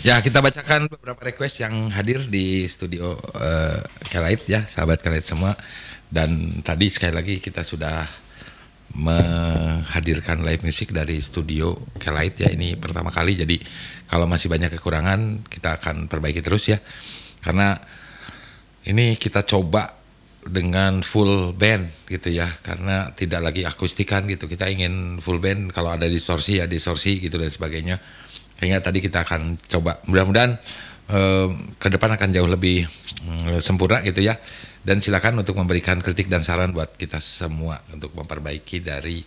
Ya, kita bacakan beberapa request yang hadir di studio Kelait ya, sahabat Kelait semua. Dan tadi sekali lagi kita sudah menghadirkan live music dari studio Kelait ya, ini pertama kali. Jadi kalau masih banyak kekurangan kita akan perbaiki terus ya. Karena ini kita coba dengan full band gitu ya, karena tidak lagi akustikan gitu. Kita ingin full band, kalau ada distorsi ya distorsi gitu dan sebagainya. Sehingga tadi kita akan coba, mudah-mudahan ke depan akan jauh lebih sempurna gitu ya. Dan silakan untuk memberikan kritik dan saran buat kita semua untuk memperbaiki dari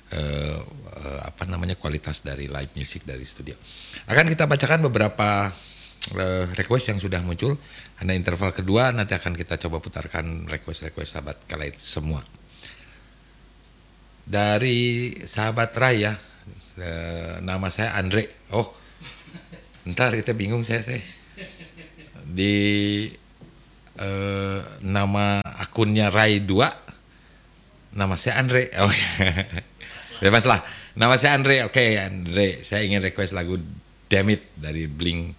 kualitas dari live music dari studio. Akan kita bacakan beberapa request yang sudah muncul. Ada interval kedua, nanti akan kita coba putarkan request-request sahabat Kelait semua. Dari sahabat Raya, nama saya Andre. Oh, ntar kita bingung saya teh. Di nama akunnya Rai 2, nama saya Andre. Oh, bebas lah. Nama saya Andre. Oke, Andre. Saya ingin request lagu Damn It dari Blink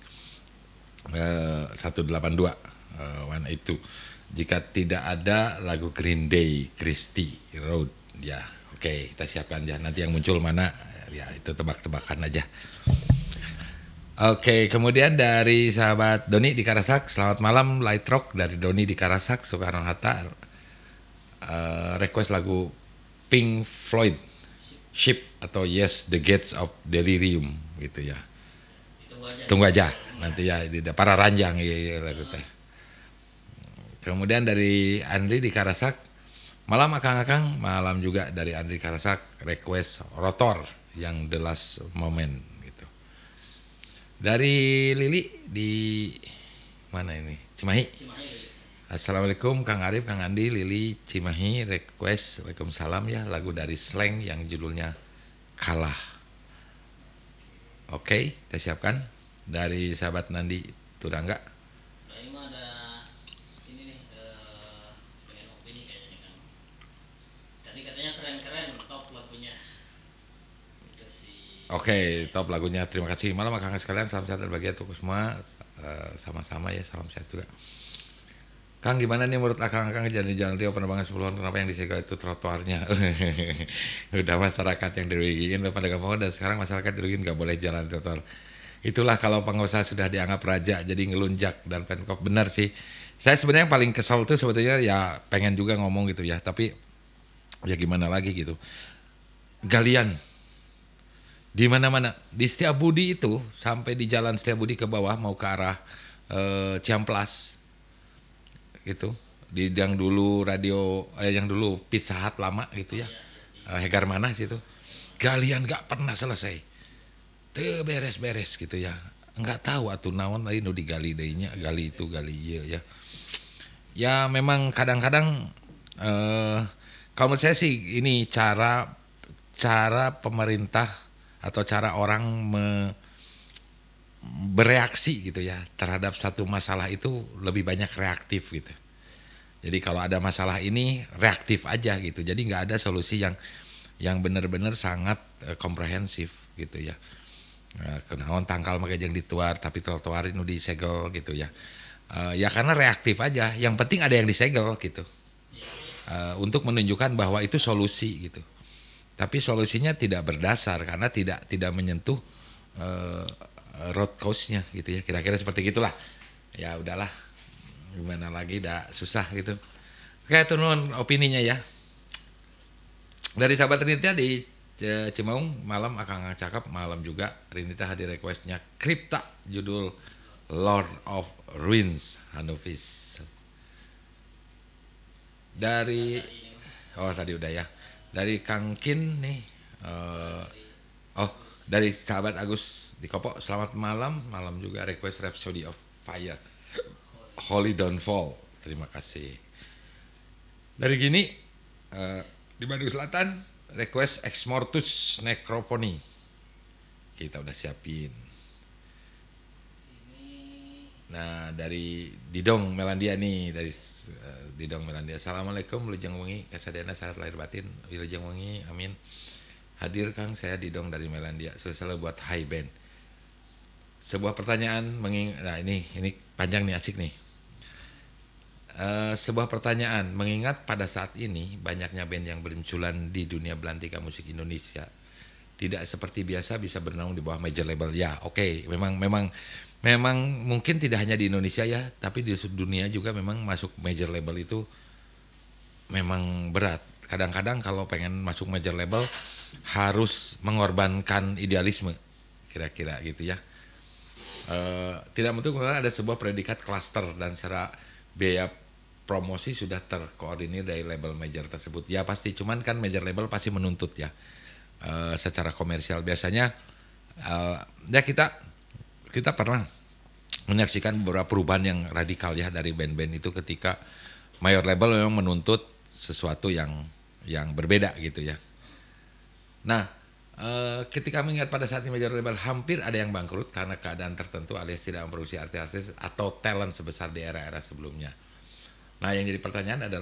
182 182. Jika tidak ada lagu Green Day Christie Road ya. Oke, kita siapkan ya. Nanti yang muncul mana ya, itu tebak-tebakan aja. Oke, kemudian dari sahabat Doni di Karasak, selamat malam Light Rock dari Doni di Karasak, Soekarno Hatta. Request lagu Pink Floyd, Ship atau Yes the Gates of Delirium gitu ya. Tunggu aja nanti ya, di para ranjang ya lagu teh. Kemudian dari Andri di Karasak, malam akang-akang, malam juga dari Andri Karasak, request Rotor yang The Last Moment gitu. Dari Lili di mana ini? Cimahi. Assalamualaikum Kang Arif, Kang Andi, Lili Cimahi, request Waalaikumsalam ya, lagu dari Slang yang judulnya Kalah. Oke, kita siapkan. Dari sahabat Nandi Turangga. Nah ini mah ada ini nih pengen opini kayaknya nih Kang. Tadi katanya keren-keren top lagunya. Itu sih. Oke, top lagunya. Terima kasih. Malam kakak sekalian, salam sehat berbahagia untuk semua. Sama-sama ya, salam sehat juga. Kang, gimana nih menurut akang-akang di Jalan Rio penerbangan 10-an, kenapa yang disegel itu trotoarnya? Udah masyarakat yang dirugiin, udah pada gak mau, dan sekarang masyarakat dirugiin gak boleh jalan trotoar. Itulah kalau pengusaha sudah dianggap raja jadi ngelunjak, dan Pemkop benar sih. Saya sebenarnya paling kesal tuh sebetulnya ya pengen juga ngomong gitu ya, tapi ya gimana lagi gitu. Galian di mana-mana di Setiabudi itu, sampai di jalan Setiabudi ke bawah mau ke arah Ciamplas gitu, di yang dulu yang dulu Pizza Hut lama gitu ya, Hegar Manas itu, galian gak pernah selesai, teu beres-beres gitu ya, nggak tahu atuh naon lain nu digali deunya, gali itu gali ieu ya. Ya memang kadang-kadang kalau menurut saya sih ini cara pemerintah atau cara orang bereaksi gitu ya terhadap satu masalah itu lebih banyak reaktif gitu. Jadi kalau ada masalah ini reaktif aja gitu. Jadi nggak ada solusi yang benar-benar sangat komprehensif gitu ya. Kenaon tangkal make jeung dituar tapi trotoar nu disegel gitu ya. Ya karena reaktif aja. Yang penting ada yang disegel gitu. Untuk menunjukkan bahwa itu solusi gitu. Tapi solusinya tidak berdasar karena tidak menyentuh road cause-nya gitu ya, kira-kira seperti gitulah. Ya udahlah, gimana lagi, dah susah gitu. Oke, itu nun opininya ya. Dari sahabat Rinita di Cimaung, malam akang cakap, malam juga Rinita hadir requestnya Kripta, judul Lord of Ruins Hanufis. Dari tadi udah ya. Dari Kang Kin nih, dari sahabat Agus di Kopo, selamat malam, malam juga request Rhapsody of Fire, Holy Downfall, terima kasih. Dari gini, di Bandung Selatan, request Ex Mortus Necropony, kita udah siapin. Nah dari Didong Melandia nih, dari Didong Melandia, assalamualaikum Wilujeng Wengi, kasadana sehat lahir batin, Wilujeng Wengi, amin. Hadir Kang, saya Didong dari Melandia, selalu buat high band. Sebuah pertanyaan nah ini panjang nih, asik nih. Sebuah pertanyaan, mengingat pada saat ini banyaknya band yang bermunculan di dunia belantika musik Indonesia, tidak seperti biasa bisa bernaung di bawah major label. Ya, oke, memang mungkin tidak hanya di Indonesia ya, tapi di seluruh dunia juga memang masuk major label itu memang berat. Kadang-kadang kalau pengen masuk major label harus mengorbankan idealisme, kira-kira gitu ya. Tidak menutup kemungkinan ada sebuah predikat klaster dan secara biaya promosi sudah terkoordinir dari label major tersebut. Ya pasti, cuman kan major label pasti menuntut ya secara komersial. Biasanya ya kita pernah menyaksikan beberapa perubahan yang radikal ya dari band-band itu ketika major label memang menuntut sesuatu yang berbeda gitu ya. Nah, ketika mengingat pada saat ini major label hampir ada yang bangkrut karena keadaan tertentu alias tidak memproduksi artis-artis atau talent sebesar di era-era sebelumnya. Nah, yang jadi pertanyaan adalah